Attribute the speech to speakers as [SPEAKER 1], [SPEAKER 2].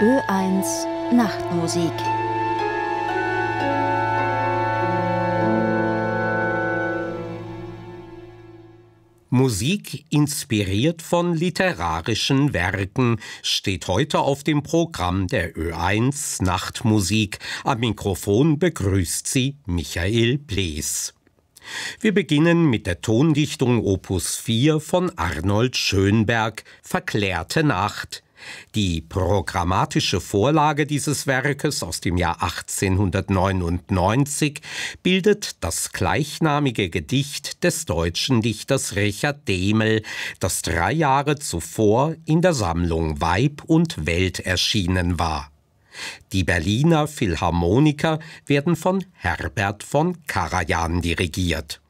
[SPEAKER 1] Ö1 Nachtmusik.
[SPEAKER 2] Musik inspiriert von literarischen Werken steht heute auf dem Programm der Ö1 Nachtmusik. Am Mikrofon begrüßt sie Michael Blees. Wir beginnen mit der Tondichtung Opus 4 von Arnold Schönberg, Verklärte Nacht. Die programmatische Vorlage dieses Werkes aus dem Jahr 1899 bildet das gleichnamige Gedicht des deutschen Dichters Richard Dehmel, das 3 Jahre zuvor in der Sammlung Weib und Welt erschienen war. Die Berliner Philharmoniker werden von Herbert von Karajan dirigiert.